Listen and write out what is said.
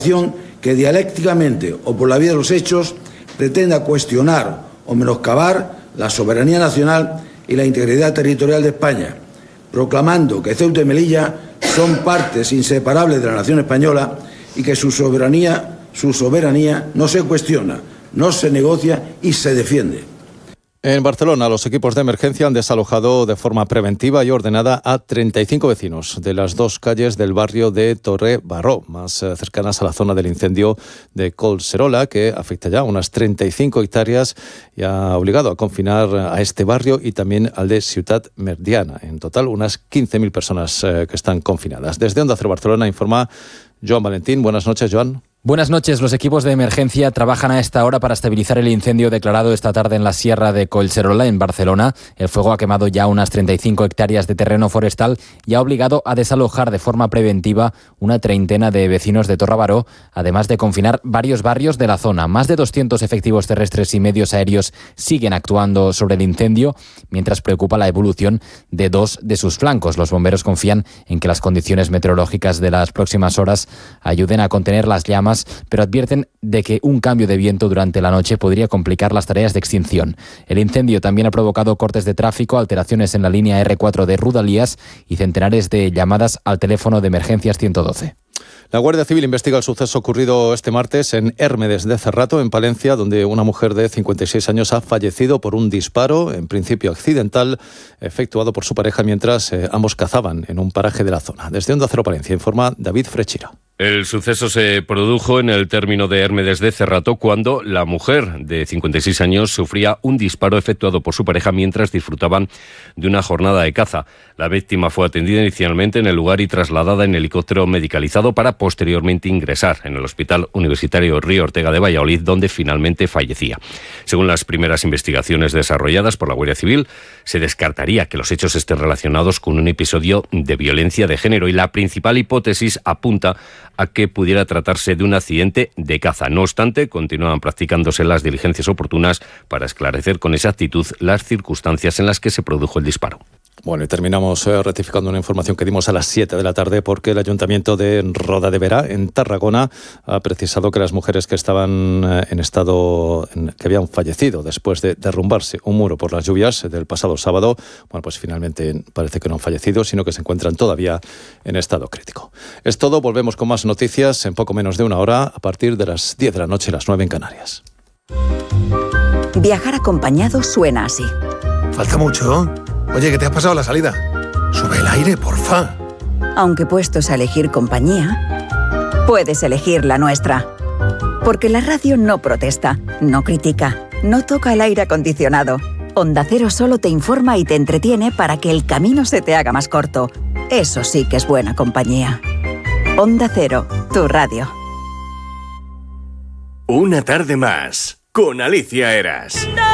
que dialécticamente o por la vía de los hechos pretenda cuestionar o menoscabar la soberanía nacional y la integridad territorial de España, proclamando que Ceuta y Melilla son partes inseparables de la nación española y que su soberanía no se cuestiona, no se negocia y se defiende. En Barcelona, los equipos de emergencia han desalojado de forma preventiva y ordenada a 35 vecinos de las dos calles del barrio de Torre Baró, más cercanas a la zona del incendio de Collserola, que afecta ya unas 35 hectáreas y ha obligado a confinar a este barrio y también al de Ciutat Meridiana. En total, unas 15.000 personas que están confinadas. Desde Onda Cero Barcelona informa Joan Valentín. Buenas noches, Joan. Buenas noches. Los equipos de emergencia trabajan a esta hora para estabilizar el incendio declarado esta tarde en la Sierra de Collserola, en Barcelona. El fuego ha quemado ya unas 35 hectáreas de terreno forestal y ha obligado a desalojar de forma preventiva una treintena de vecinos de Torre Baró, además de confinar varios barrios de la zona. Más de 200 efectivos terrestres y medios aéreos siguen actuando sobre el incendio, mientras preocupa la evolución de dos de sus flancos. Los bomberos confían en que las condiciones meteorológicas de las próximas horas ayuden a contener las llamas, pero advierten de que un cambio de viento durante la noche podría complicar las tareas de extinción. El incendio también ha provocado cortes de tráfico, alteraciones en la línea R4 de Rodalies y centenares de llamadas al teléfono de emergencias 112. La Guardia Civil investiga el suceso ocurrido este martes en Hermédes de Cerrato, en Palencia, donde una mujer de 56 años ha fallecido por un disparo, en principio accidental, efectuado por su pareja mientras ambos cazaban en un paraje de la zona. Desde Onda Cero Palencia informa David Frechira. El suceso se produjo en el término de Hermédes de Cerrato cuando la mujer de 56 años sufría un disparo efectuado por su pareja mientras disfrutaban de una jornada de caza. La víctima fue atendida inicialmente en el lugar y trasladada en helicóptero medicalizado para posteriormente ingresar en el Hospital Universitario Río Ortega de Valladolid, donde finalmente fallecía. Según las primeras investigaciones desarrolladas por la Guardia Civil, se descartaría que los hechos estén relacionados con un episodio de violencia de género y la principal hipótesis apunta a que pudiera tratarse de un accidente de caza. No obstante, continúan practicándose las diligencias oportunas para esclarecer con exactitud las circunstancias en las que se produjo el disparo. Bueno, y terminamos rectificando una información que dimos a las 7 de la tarde porque el Ayuntamiento de Roda de Berà, en Tarragona, ha precisado que las mujeres que estaban que habían fallecido después de derrumbarse un muro por las lluvias del pasado sábado, bueno, pues finalmente parece que no han fallecido, sino que se encuentran todavía en estado crítico. Es todo, volvemos con más noticias en poco menos de una hora, a partir de las 10 de la noche, las 9 en Canarias. Viajar acompañado suena así. Falta mucho. Oye, ¿qué te has pasado la salida? Sube el aire, porfa. Aunque puestos a elegir compañía, puedes elegir la nuestra. Porque la radio no protesta, no critica, no toca el aire acondicionado. Onda Cero solo te informa y te entretiene para que el camino se te haga más corto. Eso sí que es buena compañía. Onda Cero, tu radio. Una tarde más, con Alicia Eras.